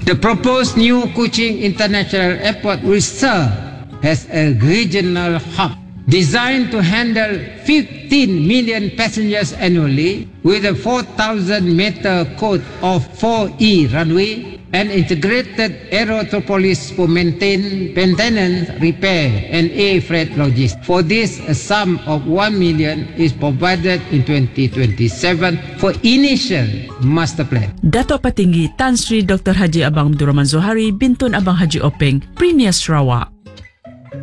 The proposed new Kuching International Airport will serve as a regional hub designed to handle 15 million passengers annually with a 4,000-meter code of 4E runway and integrated aerotropolis for maintenance, repair, and air freight logistics. For this, a sum of 1 million is provided in 2027 for initial master plan. Dato Patinggi Tan Sri Dr. Haji Abang Abdul Rahman Zohari Bintun Abang Haji Openg, Premier Sarawak.